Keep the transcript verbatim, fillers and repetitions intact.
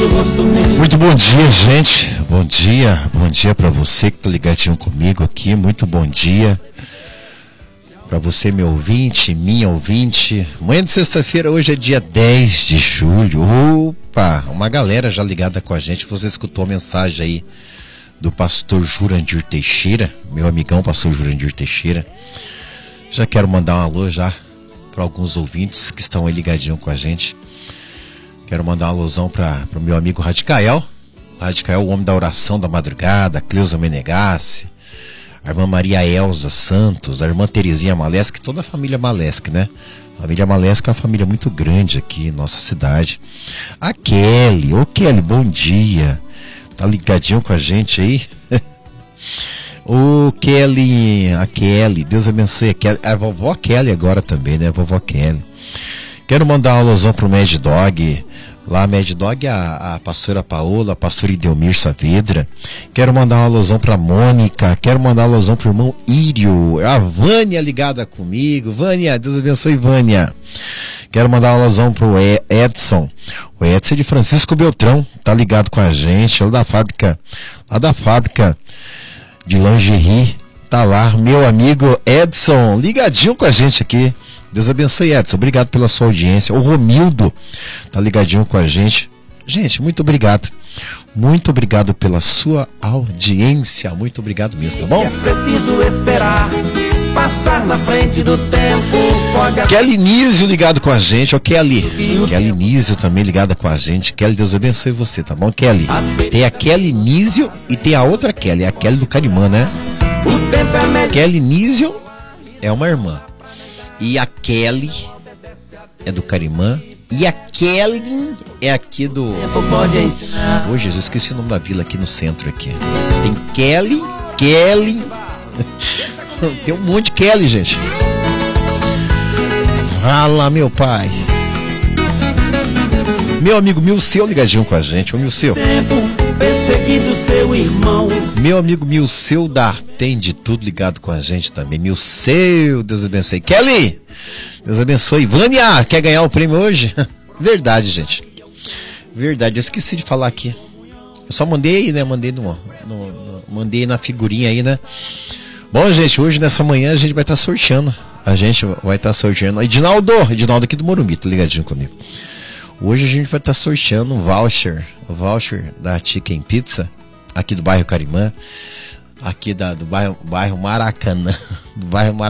Muito bom dia, gente. Bom dia, bom dia para você que tá ligadinho comigo aqui. Muito bom dia para você, meu ouvinte, minha ouvinte. Manhã de sexta-feira, hoje é dia dez de julho. Opa, uma galera já ligada com a gente. Você escutou a mensagem aí do pastor Jurandir Teixeira, meu amigão pastor Jurandir Teixeira. Já quero mandar um alô já para alguns ouvintes que estão aí ligadinho com a gente. Quero mandar uma alusão para o meu amigo Radicael. Radicael, o homem da oração da madrugada, a Cleusa Menegassi, a irmã Maria Elza Santos, a irmã Terezinha Malesque, toda a família Malesque, né? A família Malesque é uma família muito grande aqui em nossa cidade. A Kelly, ô Kelly, bom dia. Tá ligadinho com a gente aí? Ô Kelly, a Kelly, Deus abençoe a Kelly. A vovó Kelly agora também, né? A vovó Kelly. Quero mandar uma alusão pro Mad Dog. Lá, Mad Dog, a, a pastora Paola, a pastora Idelmir Saavedra. Quero mandar uma alusão pra Mônica. Quero mandar uma alusão pro irmão Írio. A Vânia ligada comigo. Vânia, Deus abençoe, Vânia. Quero mandar uma alusão pro Edson. O Edson é de Francisco Beltrão. Tá ligado com a gente. Lá da fábrica. Lá da fábrica de lingerie. Tá lá, meu amigo Edson. Ligadinho com a gente aqui. Deus abençoe, Edson. Obrigado pela sua audiência. O Romildo tá ligadinho com a gente. Gente, muito obrigado. Muito obrigado pela sua audiência. Muito obrigado mesmo, tá bom? É preciso esperar passar na frente do tempo. Pode... Kelly Nísio ligado com a gente. Ó, Kelly. Kelly Nísio também ligada com a gente. Kelly, Deus abençoe você, tá bom, Kelly? Tem a Kelly Nísio e tem a outra Kelly. A Kelly do Carimã, né? Kelly Nísio é uma irmã. E a Kelly é do Carimã. E a Kelly é aqui do... Ô, Jesus, esqueci o nome da vila aqui no centro aqui. Tem Kelly, Kelly... Tem um monte de Kelly, gente. Fala, meu pai. Meu amigo Milceu ligadinho com a gente. Ô, Milceu. Perseguindo seu irmão. Meu amigo Milceu da Tem de Tudo ligado com a gente também. Milceu, Deus abençoe. Kelly, Deus abençoe. Vânia, quer ganhar o prêmio hoje? Verdade, gente. Verdade, eu esqueci de falar aqui. Eu só mandei aí, né? Mandei, no, no, no, mandei na figurinha aí, né? Bom, gente, hoje nessa manhã a gente vai estar tá sorteando. A gente vai estar tá sorteando. Edinaldo, Edinaldo aqui do Morumbi, tá ligadinho comigo. Hoje a gente vai estar tá sorteando um voucher, um voucher da Chicken Pizza, aqui do bairro Carimã, aqui da, do bairro, bairro Maracanã, do bairro Maracanã.